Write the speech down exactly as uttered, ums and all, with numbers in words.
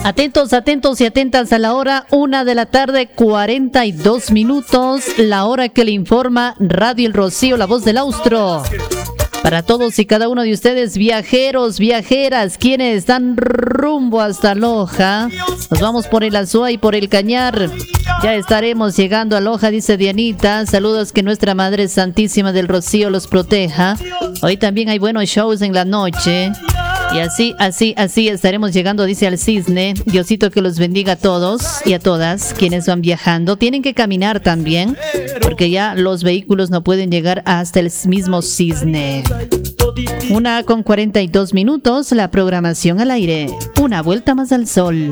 Atentos, atentos y atentas a la hora, una de la tarde, cuarenta y dos minutos, la hora que le informa Radio El Rocío, la voz del austro. Para todos y cada uno de ustedes, viajeros, viajeras, quienes están rumbo hasta Loja, nos vamos por el Azúa y por el Cañar. Ya estaremos llegando a Loja, dice Dianita. Saludos, que nuestra Madre Santísima del Rocío los proteja. Hoy también hay buenos shows en la noche. Y así, así, así estaremos llegando, dice al Cisne. Diosito que los bendiga a todos y a todas quienes van viajando. Tienen que caminar también, porque ya los vehículos no pueden llegar hasta el mismo Cisne. Una con cuarenta y dos minutos, la programación al aire. Una vuelta más al sol.